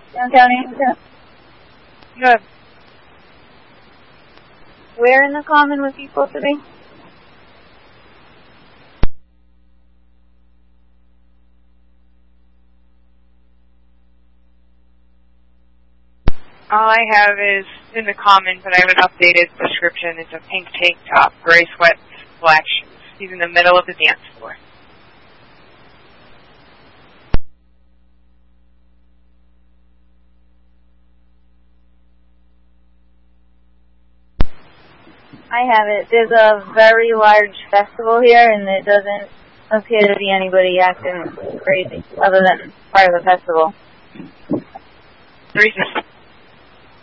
Downtown Anderson. Good. Where in the common was he supposed to be? All I have is in the common, but I have an updated description. It's a pink tank top, gray sweats, black shoes. He's in the middle of the dance floor. I have it. There's a very large festival here, and it doesn't appear to be anybody acting crazy, other than part of the festival. Teresa.